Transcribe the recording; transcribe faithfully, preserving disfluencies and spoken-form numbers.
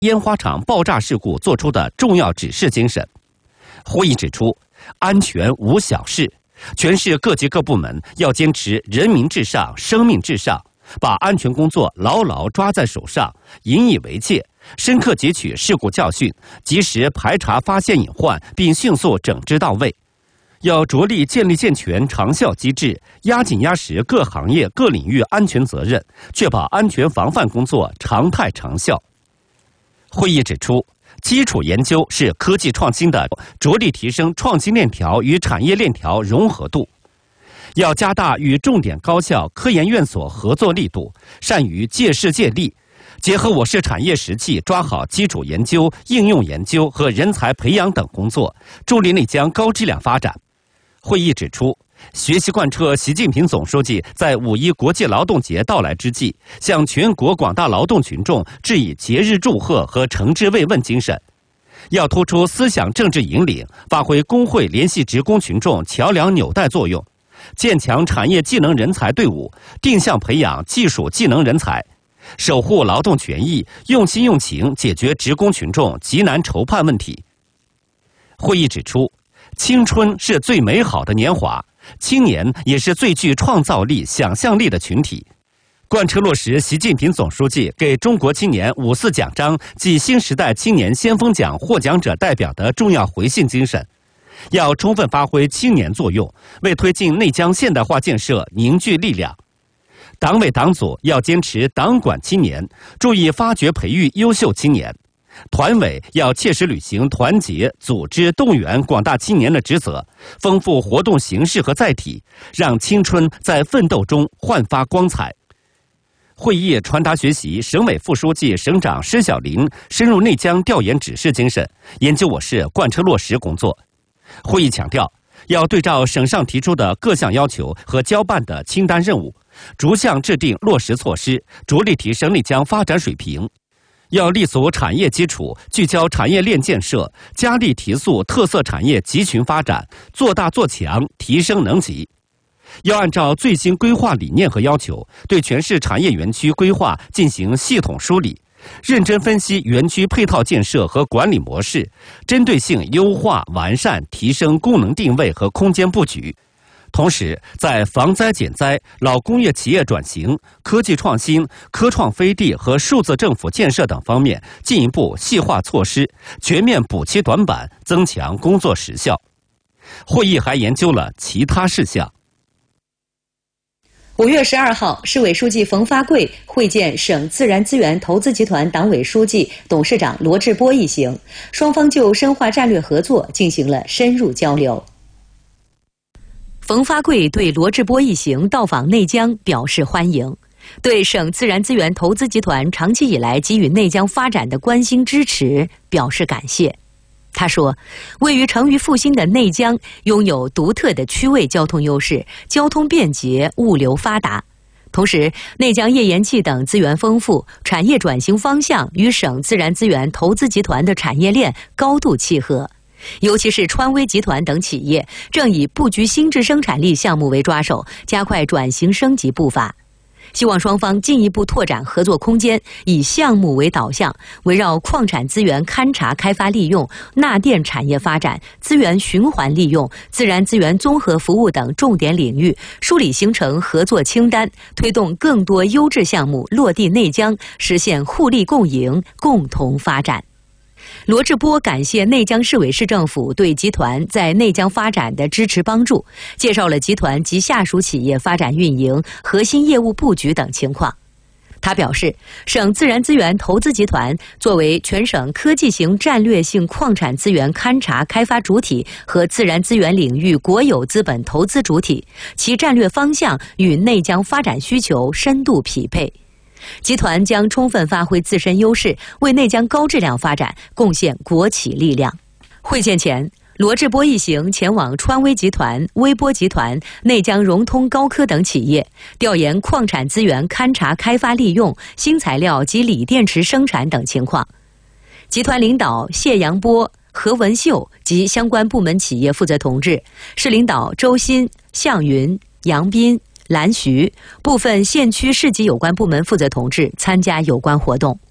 烟花厂爆炸事故作出的重要指示精神。会议指出，安全无小事，全市各级各部门要坚持人民至上、生命至上，把安全工作牢牢抓在手上，引以为戒，深刻汲取事故教训，及时排查发现隐患，并迅速整治到位。要着力建立健全长效机制，压紧压实各行业各领域安全责任，确保安全防范工作常态长效。会议指出，基础研究是科技创新的，着力提升创新链条与产业链条融合度。要加大与重点高校、科研院所合作力度，善于借势借力，结合我市产业实际，抓好基础研究、应用研究和人才培养等工作，助力内江高质量发展。会议指出，学习贯彻习近平总书记在五一国际劳动节到来之际，向全国广大劳动群众致以节日祝贺和诚挚慰问精神。要突出思想政治引领，发挥工会联系职工群众桥梁纽带作用，建强产业技能人才队伍，定向培养技术技能人才，守护劳动权益，用心用情解决职工群众急难愁盼问题。会议指出，青春是最美好的年华，青年也是最具创造力、想象力的群体。贯彻落实习近平总书记给中国青年五四奖章暨新时代青年先锋奖获奖者代表的重要回信精神，要充分发挥青年作用，为推进内江现代化建设凝聚力量。党委党组要坚持党管青年，注意发掘培育优秀青年。团委要切实履行团结、组织、动员广大青年的职责，丰富活动形式和载体，让青春在奋斗中焕发光彩。会议传达学习省委副书记、省长施小林深入内江调研指示精神，研究我市贯彻落实工作。会议强调，要对照省上提出的各项要求和交办的清单任务，逐项制定落实措施，着力提升内江发展水平。要立足产业基础，聚焦产业链建设，加力提速特色产业集群发展，做大做强，提升能级。要按照最新规划理念和要求，对全市产业园区规划进行系统梳理，认真分析园区配套建设和管理模式，针对性优化完善，提升功能定位和空间布局。同时，在防灾减灾、老工业企业转型、科技创新、科创飞地和数字政府建设等方面进一步细化措施，全面补齐短板，增强工作实效。会议还研究了其他事项。 五月十二号，市委书记冯发贵会见省自然资源投资集团党委书记、董事长罗志波一行，双方就深化战略合作进行了深入交流。冯发贵对罗志波一行到访内江表示欢迎，对省自然资源投资集团长期以来给予内江发展的关心支持表示感谢。他说，位于成渝复兴的内江拥有独特的区位交通优势，交通便捷，物流发达。同时，内江页岩气等资源丰富，产业转型方向与省自然资源投资集团的产业链高度契合。尤其是川威集团等企业正以布局新质生产力项目为抓手，加快转型升级步伐。希望双方进一步拓展合作空间，以项目为导向，围绕矿产资源勘查开发利用、纳电产业发展、资源循环利用、自然资源综合服务等重点领域，梳理形成合作清单，推动更多优质项目落地内江，实现互利共赢、共同发展。罗志波感谢内江市委市政府对集团在内江发展的支持帮助，介绍了集团及下属企业发展运营、核心业务布局等情况。他表示，省自然资源投资集团作为全省科技型战略性矿产资源勘查开发主体和自然资源领域国有资本投资主体，其战略方向与内江发展需求深度匹配。集团将充分发挥自身优势，为内江高质量发展贡献国企力量。会见前，罗志波一行前往川威集团、微波集团、内江融通高科等企业，调研矿产资源勘查开发利用、新材料及锂电池生产等情况。集团领导谢阳波、何文秀及相关部门企业负责同志，市领导周鑫、向云、杨斌、蓝徐，部分县区市级有关部门负责同志参加有关活动。